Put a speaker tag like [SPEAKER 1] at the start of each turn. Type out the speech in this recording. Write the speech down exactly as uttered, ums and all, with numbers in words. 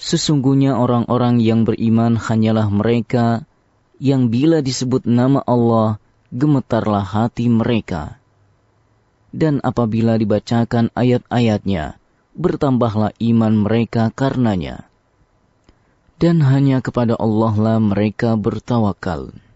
[SPEAKER 1] Sesungguhnya orang-orang yang beriman hanyalah mereka yang bila disebut nama Allah, gemetarlah hati mereka. Dan apabila dibacakan ayat-ayatnya, bertambahlah iman mereka karenanya. Dan hanya kepada Allah lah mereka bertawakal.